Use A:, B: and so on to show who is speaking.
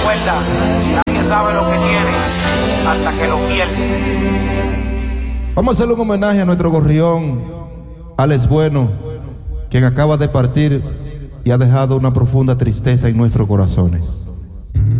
A: Recuerda, nadie sabe lo que tiene hasta que lo pierde.
B: Vamos a hacerle un homenaje a nuestro gorrión, Alex Bueno, quien acaba de partir y ha dejado una profunda tristeza en nuestros corazones.